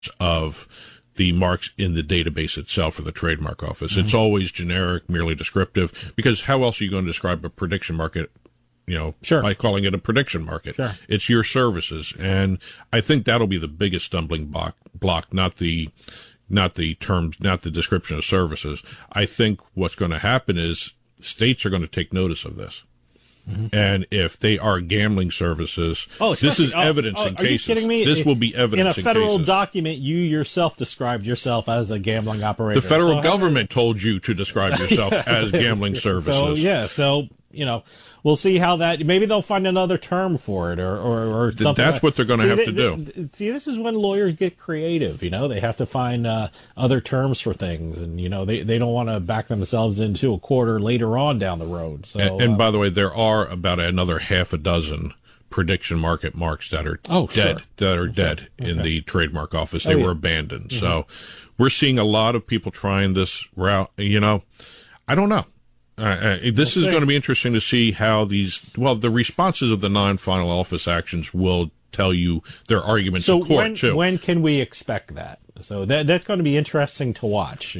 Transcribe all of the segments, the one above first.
of the marks in the database itself for the trademark office. It's always generic, merely descriptive, because how else are you going to describe a prediction market, by calling it a prediction market? Sure. It's your services. And I think that'll be the biggest stumbling block, not the terms, not the description of services. I think what's going to happen is states are going to take notice of this. And if they are gambling services, this is evidence in cases. Are you kidding me? This will be evidence in cases. In a federal document, you yourself described yourself as a gambling operator. The federal government told you to describe yourself as gambling services. So we'll see how that. Maybe they'll find another term for it, or something. That's what they're going to have to do. See, this is when lawyers get creative. They have to find other terms for things, and they don't want to back themselves into a quarter later on down the road. So, and by the way, there are about another half a dozen prediction market marks that are dead in the trademark office. They were abandoned. So we're seeing a lot of people trying this route. I don't know. This is going to be interesting to see how the responses of the non-final office actions will tell you their arguments in court, too. When can we expect that? So that's going to be interesting to watch.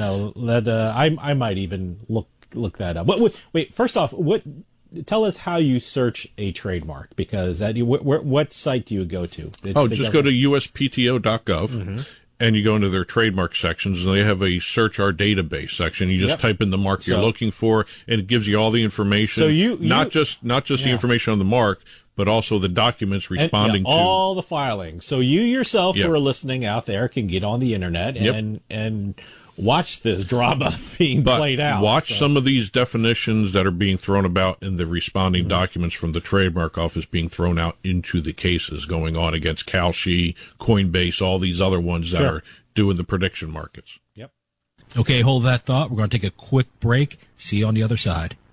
I might even look that up. Wait, first off, tell us how you search a trademark, because what site do you go to? Just go to uspto.gov. And you go into their trademark sections, and they have a search our database section. You just type in the mark you're looking for, and it gives you all the information. So not just the information on the mark, but also the documents responding to all the filing. So you yourself who are listening out there can get on the internet and watch this drama being played out. Watch some of these definitions that are being thrown about in the responding documents from the trademark office being thrown out into the cases going on against Kalshi, Coinbase, all these other ones that are doing the prediction markets. Okay, hold that thought. We're going to take a quick break. See you on the other side.